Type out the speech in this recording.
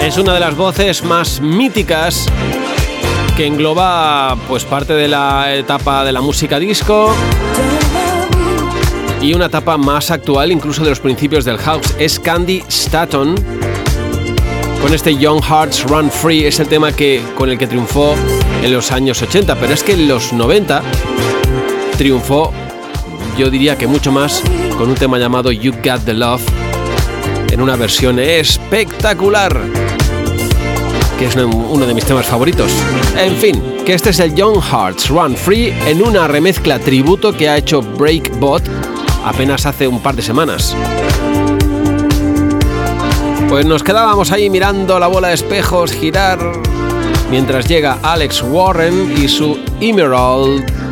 Es una de las voces más míticas que engloba pues parte de la etapa de la música disco y una etapa más actual, incluso de los principios del house. Es Candi Staton. Con este Young Hearts Run Free es el tema con el que triunfó en los años 80, pero es que en los 90 triunfó, yo diría que mucho más, con un tema llamado You Got The Love, en una versión espectacular, que es uno de mis temas favoritos. En fin, que este es el Young Hearts Run Free en una remezcla tributo que ha hecho Breakbot apenas hace un par de semanas. Pues nos quedábamos ahí mirando la bola de espejos girar mientras llega Alex Warren y su Emerald